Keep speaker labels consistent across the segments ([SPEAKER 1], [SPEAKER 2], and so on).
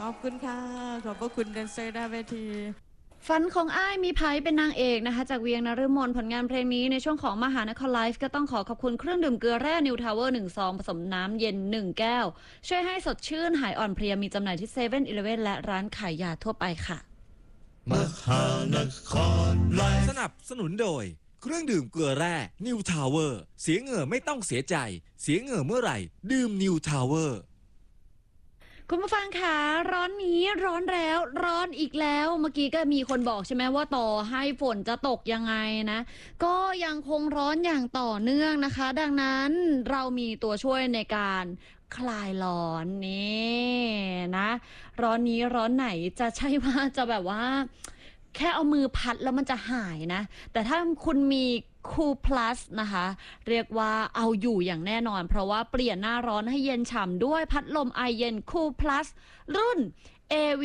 [SPEAKER 1] อบคุณค่ะขอบพระคุณแดนเซอร์หน้าเวที
[SPEAKER 2] ฝันของอ้ายมีไพเป็นนางเอกนะคะจากเวียงนฤมลผลงานเพลงนี้ในช่วงของมหานครไลฟ์ก็ต้องขอขอบคุณเครื่องดื่มเกลือแร่นิวทาวเวอร์1 ซองผสมน้ำเย็น1 แก้วช่วยให้สดชื่นหายอ่อนเพลียมีจำหน่ายที่7-Eleven และร้านขายยาทั่วไปค่ะ
[SPEAKER 3] มหานครไลฟ์สนับสนุนโดยเครื่องดื่มเกลือแร่นิวทาวเวอร์เสียเหงื่อไม่ต้องเสียใจเสียเหงื่อเมื่อไหร่ดื่มนิวทาวเวอร์
[SPEAKER 2] คุณผู้ฟังคะร้อนนี้ร้อนแล้วร้อนอีกแล้วเมื่อกี้ก็มีคนบอกใช่ไหมว่าต่อให้ฝนจะตกยังไงนะก็ยังคงร้อนอย่างต่อเนื่องนะคะดังนั้นเรามีตัวช่วยในการคลายร้อนนี่นะร้อนนี้ร้อนไหนจะใช่ว่าจะแบบว่าแค่เอามือพัดแล้วมันจะหายนะแต่ถ้าคุณมีคูลพลัสนะคะเรียกว่าเอาอยู่อย่างแน่นอนเพราะว่าเปลี่ยนหน้าร้อนให้เย็นฉ่ำด้วยพัดลมไอเย็นคูลพลัสรุ่น AV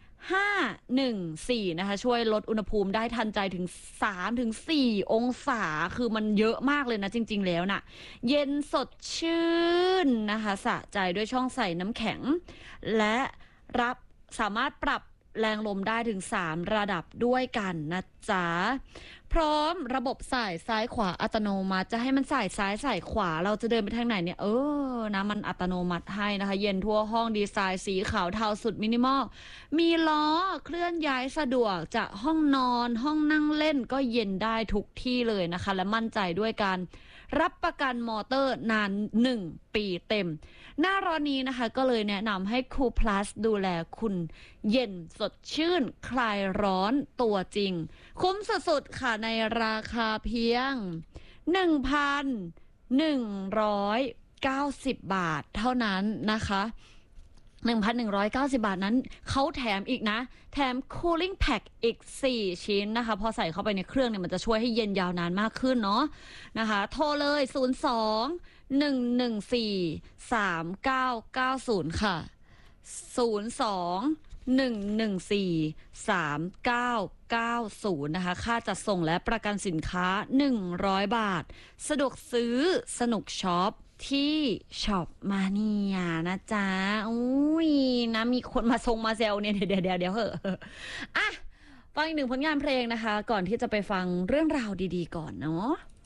[SPEAKER 2] 514นะคะช่วยลดอุณหภูมิได้ทันใจถึง 3-4 องศาคือมันเยอะมากเลยนะจริงๆแล้วน่ะเย็นสดชื่นนะคะสะใจด้วยช่องใส่น้ำแข็งและสามารถปรับแรงลมได้ถึง3ระดับด้วยกันนะจ๊ะพร้อมระบบสายซ้ายขวาอัตโนมัติจะให้มันสายซ้ายสายขวาเราจะเดินไปทางไหนเนี่ยนะมันอัตโนมัติให้นะคะเย็นทั่วห้องดีไซน์สีขาวเทาสุดมินิมอลมีล้อเคลื่อนย้ายสะดวกจากห้องนอนห้องนั่งเล่นก็เย็นได้ทุกที่เลยนะคะและมั่นใจด้วยการรับประกันมอเตอร์นาน1 ปีเต็มหน้าร้อนนี้นะคะก็เลยแนะนำให้ Cool Plus ดูแลคุณเย็นสดชื่นคลายร้อนตัวจริงคุ้มสุดๆค่ะในราคาเพียง 1,190 บาทเท่านั้นนะคะ1,190 บาทนั้นเขาแถมอีกนะแถม cooling pack อีก4 ชิ้นนะคะพอใส่เข้าไปในเครื่องเนี่ยมันจะช่วยให้เย็นยาวนานมากขึ้นเนาะนะคะโทรเลย02-114-3990 ค่ะ02-114-3990 นะคะค่าจัดส่งและประกันสินค้า100 บาทสะดวกซื้อสนุกช็อปที่ช็อปมาเนียนะจ๊ะอุ้ยนะมีคนมามาเซลเนี่ยเดี๋ยวเหอะอ่ะฟังอีกหนึ่งผลงานเพลงนะคะก่อนที่จะไปฟังเรื่องราวดีๆก่อนเนาะ